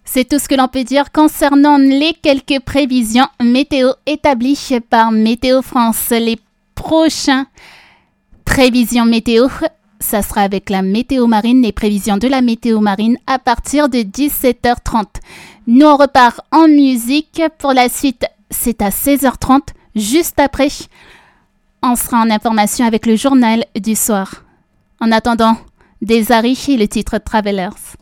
C'est tout ce que l'on peut dire concernant les quelques prévisions météo établies par Météo France. Les prochaines prévisions météo, ça sera avec la météo marine, les prévisions de la météo marine à partir de 17h30. Nous, on repart en musique. Pour la suite, c'est à 16h30. Juste après, on sera en information avec le journal du soir. En attendant, des Arish et le titre Travelers.